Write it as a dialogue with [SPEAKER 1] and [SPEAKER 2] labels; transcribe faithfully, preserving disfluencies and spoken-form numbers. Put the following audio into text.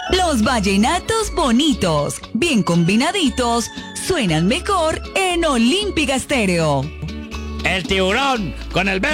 [SPEAKER 1] Los vallenatos bonitos, bien combinaditos, suenan mejor en Olímpica Estéreo.
[SPEAKER 2] El tiburón con el verbo